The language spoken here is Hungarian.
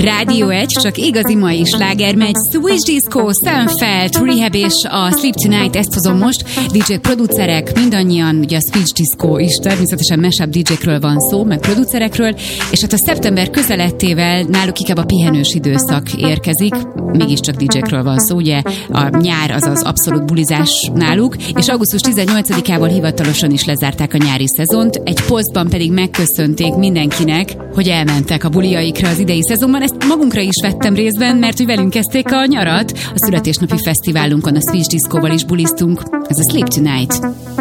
Rádió 1, csak igazi mai sláger megy. Switch Disco, Seinfeld, Rehab és a Sleep Tonight, ezt hozom most. DJ-k, producerek, mindannyian, ugye a Switch Disco is természetesen mashup DJ-kről van szó, meg producerekről, és hát a szeptember közelettével náluk inkább a pihenős időszak érkezik, mégiscsak DJ-kről van szó, ugye a nyár az az abszolút bulizás náluk, és augusztus 18-ával hivatalosan is lezárták a nyári szezont, egy posztban pedig megköszönték mindenkinek, hogy elmentek a buliaikra az idei szezonban. Ezt magunkra is vettem részben, mert hogy velünk kezdték a nyarat. A születésnapi fesztiválunkon a Switch Discoval is buliztunk. Ez a Sleep Tonight.